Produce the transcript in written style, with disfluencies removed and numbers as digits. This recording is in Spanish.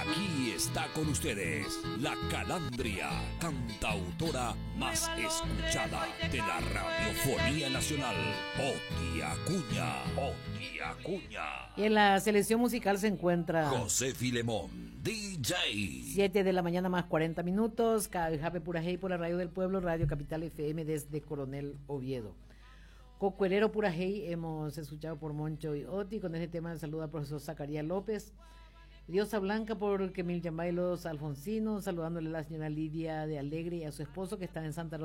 Aquí está con ustedes la Calandria, cantautora más escuchada de la radiofonía nacional, Oti Acuña. Oti Acuña. Y en la selección musical se encuentra José Filemón, DJ. 7 de la mañana más 40 minutos. Jape Purajey por la Radio del Pueblo, Radio Capital FM desde Coronel Oviedo. Cocuerero Purajey hemos escuchado por Moncho y Oti. Con este tema saluda al profesor Zacarías López. Diosa Blanca por Kemil Yambailos Alfonsino, saludándole a la señora Lidia de Alegre y a su esposo que está en Santa Rosa